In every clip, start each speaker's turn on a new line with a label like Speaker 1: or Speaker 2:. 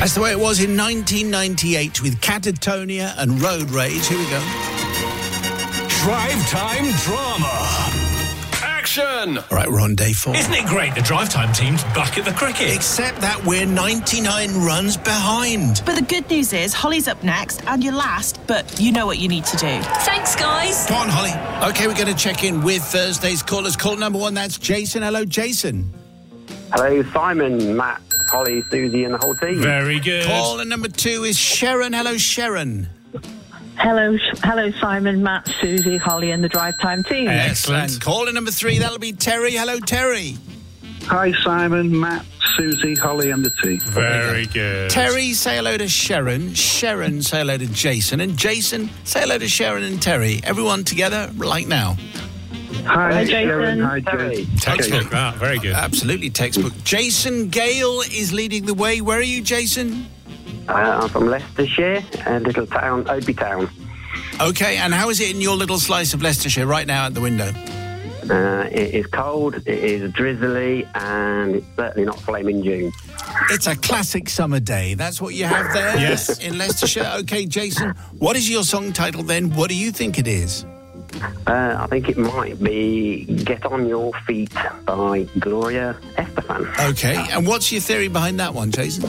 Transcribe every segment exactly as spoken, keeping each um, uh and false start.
Speaker 1: That's the way it was in nineteen ninety-eight with Catatonia and Road Rage. Here we go.
Speaker 2: Drive Time Drama. Action!
Speaker 1: All right, we're on day four.
Speaker 3: Isn't it great the Drive Time team's back at the cricket?
Speaker 1: Except that we're ninety-nine runs behind.
Speaker 4: But the good news is Holly's up next and you're last, but you know what you need to do.
Speaker 5: Thanks, guys.
Speaker 1: Come on, Holly. OK, we're going to check in with Thursday's callers. Call number one, that's Jason. Hello, Jason.
Speaker 6: Hello, Simon, Matt, Holly, Susie and the whole team.
Speaker 3: Very good.
Speaker 1: Caller number two is Sharon. Hello, Sharon.
Speaker 7: Hello, hello, Simon, Matt, Susie, Holly and the Drive Time team.
Speaker 1: Excellent. Caller number three, that'll be Terry. Hello, Terry.
Speaker 8: Hi, Simon, Matt, Susie, Holly and the team.
Speaker 3: Very good.
Speaker 1: Terry, say hello to Sharon. Sharon, say hello to Jason. And Jason, say hello to Sharon and Terry. Everyone together, like now.
Speaker 8: Hi,
Speaker 7: Hi,
Speaker 8: Sharon.
Speaker 7: Jason.
Speaker 8: Hi, Terry.
Speaker 3: Textbook, that. Very good.
Speaker 1: Absolutely textbook. Jason Gale is leading the way. Where are you, Jason?
Speaker 6: Uh, I'm from Leicestershire, a little town, Oadby Town.
Speaker 1: OK, and how is it in your little slice of Leicestershire right now at the window?
Speaker 6: Uh, it is cold, it is drizzly, and it's certainly not flaming June.
Speaker 1: It's a classic summer day. That's what you have there
Speaker 3: Yes.
Speaker 1: in Leicestershire. OK, Jason, what is your song title then? What do you think it is?
Speaker 6: Uh, I think it might be Get On Your Feet by Gloria Estefan.
Speaker 1: OK, and what's your theory behind that one, Jason?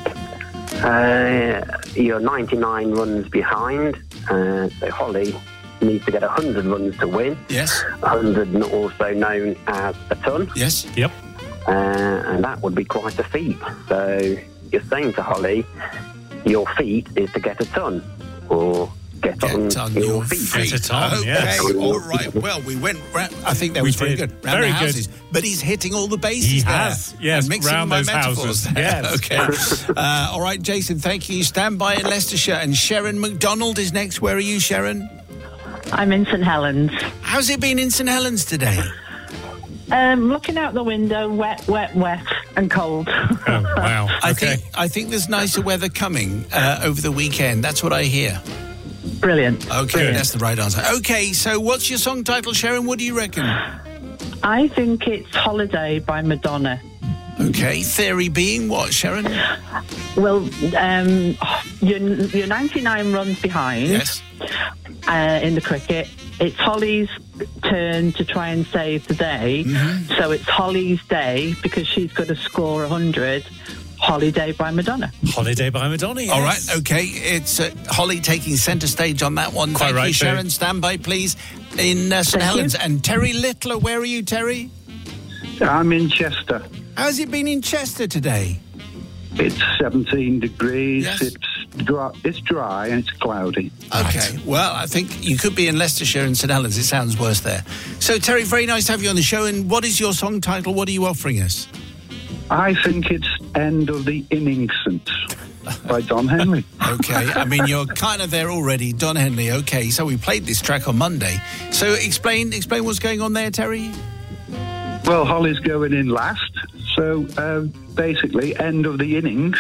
Speaker 6: Uh, you're ninety-nine runs behind, uh, so Holly needs to get one hundred runs to win.
Speaker 1: Yes.
Speaker 6: one hundred also known as a ton,
Speaker 1: Yes.
Speaker 3: Yep.
Speaker 6: uh, and that would be quite a feat. So you're saying to Holly, your feat is to get a ton, or get,
Speaker 1: Get
Speaker 6: on,
Speaker 1: on
Speaker 6: your,
Speaker 1: your
Speaker 6: feet.
Speaker 1: feet.
Speaker 3: Get a ton,
Speaker 1: Okay,
Speaker 3: yes.
Speaker 1: all right. Well, we went round, I think that
Speaker 3: We
Speaker 1: was very
Speaker 3: did.
Speaker 1: good. Round
Speaker 3: Very
Speaker 1: the
Speaker 3: good.
Speaker 1: houses. But he's hitting all the bases
Speaker 3: He
Speaker 1: there.
Speaker 3: has, yes,
Speaker 1: And mixing
Speaker 3: round
Speaker 1: my
Speaker 3: those
Speaker 1: metaphors
Speaker 3: houses.
Speaker 1: there.
Speaker 3: Yes.
Speaker 1: Okay. uh, all right, Jason, thank you. Stand by in Leicestershire. And Sharon McDonald is next. Where are you, Sharon?
Speaker 7: I'm in St Helens.
Speaker 1: How's it been in St Helens today?
Speaker 7: Um, looking out the window, wet, wet, wet and cold.
Speaker 3: Oh, wow.
Speaker 1: I
Speaker 3: Okay.
Speaker 1: think I think there's nicer weather coming uh, over the weekend. That's what I hear.
Speaker 7: Brilliant.
Speaker 1: Okay,
Speaker 3: Good.
Speaker 1: that's the right answer. Okay, so what's your song title, Sharon? What do you reckon?
Speaker 7: I think it's Holiday by Madonna.
Speaker 1: Okay, theory being what, Sharon?
Speaker 7: Well, um, you're, you're ninety-nine runs behind
Speaker 1: Yes.
Speaker 7: uh, in the cricket. It's Holly's turn to try and save the day.
Speaker 1: Mm-hmm.
Speaker 7: So it's Holly's day because she's got to score one hundred. Holiday by Madonna.
Speaker 3: Holiday by Madonna, yes.
Speaker 1: All right, okay. It's uh, Holly taking centre stage on that one.
Speaker 3: Quite
Speaker 1: Thank
Speaker 3: right,
Speaker 1: you,
Speaker 3: too.
Speaker 1: Sharon. Stand by, please, in uh, St
Speaker 7: Thank
Speaker 1: Helens.
Speaker 7: you.
Speaker 1: And Terry Littler, where are you, Terry?
Speaker 8: I'm in Chester.
Speaker 1: How's it been in Chester today?
Speaker 8: It's seventeen degrees.
Speaker 1: Yes.
Speaker 8: It's dry. It's dry and it's cloudy.
Speaker 1: Okay, well, I think you could be in Leicestershire and St Helens. It sounds worse there. So, Terry, very nice to have you on the show. And what is your song title? What are you offering us?
Speaker 8: I think it's End of the Innings by Don Henley.
Speaker 1: Okay, I mean, you're kind of there already, Don Henley. Okay, so we played this track on Monday. So explain explain what's going on there, Terry.
Speaker 8: Well, Holly's going in last, so uh, basically end of the innings.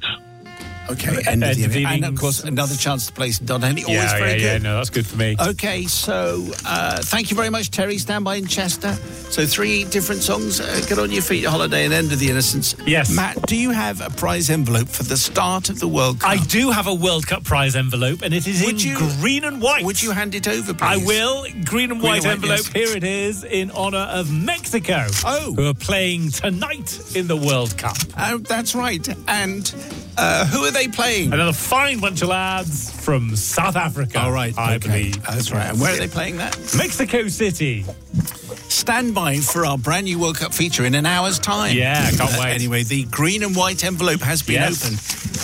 Speaker 1: Okay, end of the
Speaker 3: End of the
Speaker 1: innings. And, of
Speaker 3: innings.
Speaker 1: course, another chance to play Don Henley. Always
Speaker 3: Yeah,
Speaker 1: very
Speaker 3: yeah,
Speaker 1: good.
Speaker 3: yeah, no, that's good for me.
Speaker 1: Okay, so uh, thank you very much, Terry. Stand by in Chester. So three different songs. Uh, Get On Your Feet, Holiday and End of the Innocence.
Speaker 3: Yes.
Speaker 1: Matt, do you have a prize envelope for the start of the World Cup?
Speaker 3: I do have a World Cup prize envelope, and it is
Speaker 1: Would
Speaker 3: in
Speaker 1: you-
Speaker 3: green and white.
Speaker 1: Would you hand it over, please?
Speaker 3: I will. Green and
Speaker 1: Green
Speaker 3: white
Speaker 1: and white,
Speaker 3: envelope.
Speaker 1: yes.
Speaker 3: Here it is in honour of Mexico.
Speaker 1: Oh.
Speaker 3: Who are playing tonight in the World Cup.
Speaker 1: Uh, that's right. And uh, who are they playing?
Speaker 3: Another fine bunch of lads from South Africa.
Speaker 1: All right,
Speaker 3: I
Speaker 1: okay.
Speaker 3: believe.
Speaker 1: That's right. And where are they playing that?
Speaker 3: Mexico City.
Speaker 1: Stand by for our brand new World Cup feature in an hour's time.
Speaker 3: Yeah, can't
Speaker 1: Uh,
Speaker 3: wait.
Speaker 1: Anyway, the green and white envelope has been
Speaker 3: Yes.
Speaker 1: opened.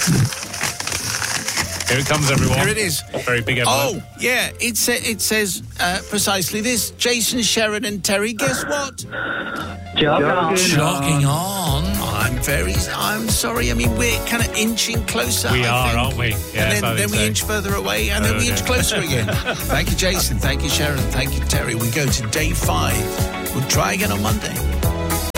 Speaker 3: Here it comes, everyone.
Speaker 1: Here it is.
Speaker 3: Very big envelope.
Speaker 1: Oh, yeah, it, sa- it says uh, precisely this. Jason, Sharon and Terry, guess what?
Speaker 7: Jog on.
Speaker 1: Jogging on. I'm very, I'm sorry. I mean, we're kind of inching closer.
Speaker 3: We
Speaker 1: I
Speaker 3: are,
Speaker 1: think.
Speaker 3: aren't we? Yes,
Speaker 1: and then,
Speaker 3: I
Speaker 1: then
Speaker 3: think
Speaker 1: we
Speaker 3: so.
Speaker 1: inch further away, and then we
Speaker 3: Okay.
Speaker 1: inch closer again. Thank you, Jason. Thank you, Sharon. Thank you, Terry. We go to day five. We'll try again on Monday.